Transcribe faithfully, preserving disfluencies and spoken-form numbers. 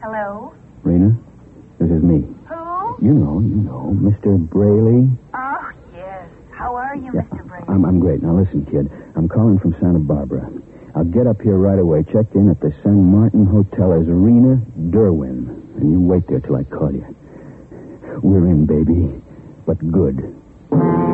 Hello? Rena, this is me. Who? You know, you know, Mister Braley. Oh, yes. How are you, Yeah, Mister Brady? I'm, I'm great. Now, listen, kid. I'm calling from Santa Barbara. I'll get up here right away. Check in at the San Martin Hotel as Rena Derwin. And you wait there till I call you. We're in, baby. But good.